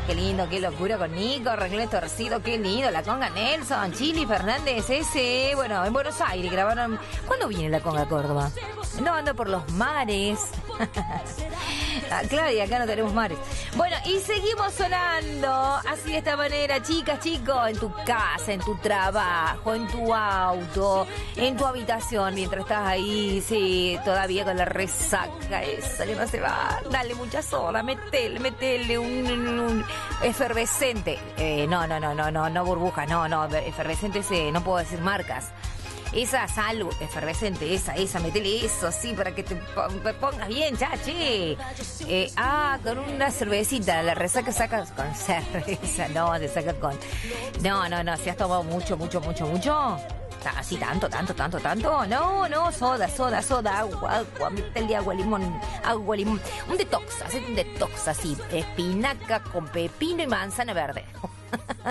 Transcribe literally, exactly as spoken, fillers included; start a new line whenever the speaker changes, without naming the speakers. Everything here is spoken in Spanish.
Qué lindo, qué locura con Nico, Reclé Torcido, qué lindo, la conga Nelson, Chili Fernández, ese, bueno, en Buenos Aires grabaron. ¿Cuándo viene la conga a Córdoba? No, anda por los mares. Ah, claro, y acá no tenemos mares. Bueno, y seguimos sonando así de esta manera, chicas, chicos, en tu casa, en tu trabajo, en tu auto, en tu habitación, mientras estás ahí, sí, todavía con la resaca esa que no se va. Dale mucha soda, metele, metele un, un, un efervescente. Eh, no, no, no, no, no, no burbujas, no, no, efervescente ese, no puedo decir marcas. Esa sal efervescente, esa, esa, metele eso, sí, para que te pongas bien, chachi. Eh, ah, con una cervecita, la resaca sacas con cerveza, no, te saca con... No, no, no, si has tomado mucho, mucho, mucho, mucho... Así tanto, tanto, tanto, tanto. No, no, soda, soda, soda, agua, agua, métele agua, limón, agua, limón. Un detox, hacer un detox así, espinaca con pepino y manzana verde.